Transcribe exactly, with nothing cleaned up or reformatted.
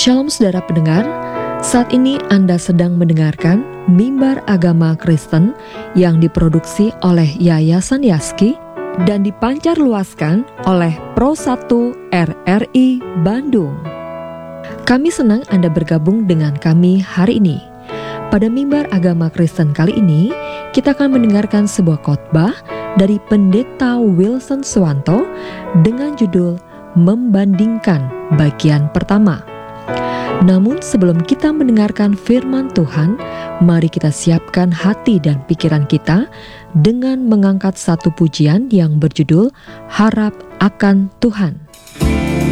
Shalom saudara pendengar, saat ini Anda sedang mendengarkan Mimbar Agama Kristen yang diproduksi oleh Yayasan Yaski dan dipancarluaskan oleh Pro satu R R I Bandung. Kami senang Anda bergabung dengan kami hari ini. Pada Mimbar Agama Kristen kali ini, kita akan mendengarkan sebuah khotbah dari Pendeta Wilson Suwanto dengan judul Membandingkan bagian pertama. Namun sebelum kita mendengarkan firman Tuhan, mari kita siapkan hati dan pikiran kita dengan mengangkat satu pujian yang berjudul Harap akan Tuhan.